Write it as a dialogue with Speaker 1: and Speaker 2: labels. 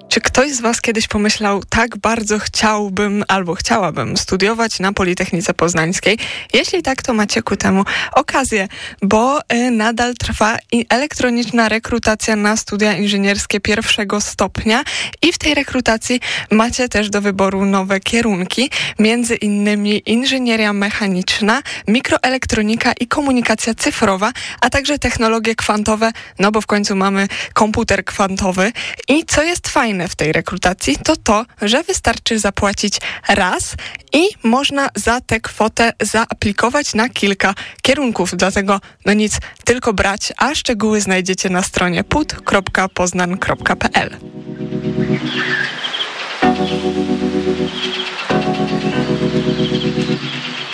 Speaker 1: Czy ktoś z Was kiedyś pomyślał, tak bardzo chciałbym albo chciałabym studiować na Politechnice Poznańskiej? Jeśli tak, to macie ku temu okazję, bo nadal trwa elektroniczna rekrutacja na studia inżynierskie pierwszego stopnia i w tej rekrutacji macie też do wyboru nowe kierunki, między innymi inżynieria mechaniczna, mikroelektronika i komunikacja cyfrowa, a także technologie kwantowe, no bo w końcu mamy komputer kwantowy. I co jest fajne w tej rekrutacji, to, że wystarczy zapłacić raz i można za tę kwotę zaaplikować na kilka kierunków. Dlatego no nic, tylko brać, a szczegóły znajdziecie na stronie put.poznan.pl.